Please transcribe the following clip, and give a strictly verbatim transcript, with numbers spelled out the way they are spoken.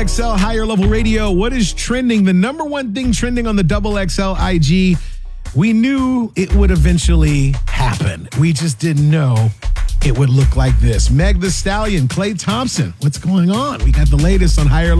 X L Higher Level Radio. What is trending? The number one thing trending on the Double X L I G. We knew it would eventually happen. We just didn't know it would look like this. Meg Thee Stallion, Klay Thompson. What's going on? We got the latest on Higher Level.